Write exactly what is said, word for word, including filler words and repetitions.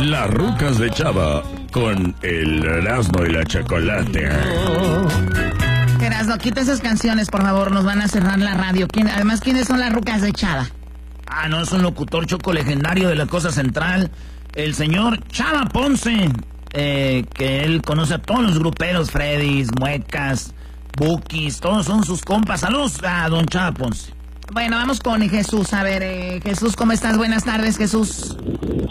Las rucas de Chava con el Erasmo y la Chocolate. Erasmo, quita esas canciones, por favor, nos van a cerrar la radio. ¿Quién, además, ¿quiénes son las rucas de Chava? Ah, no, es un locutor choco legendario de la Cosa Central, el señor Chava Ponce, eh, que él conoce a todos los gruperos, Freddys, Muecas, Bukis, todos son sus compas. Saludos a don Chava Ponce. Bueno, vamos con Jesús. A ver, eh, Jesús, ¿cómo estás? Buenas tardes, Jesús.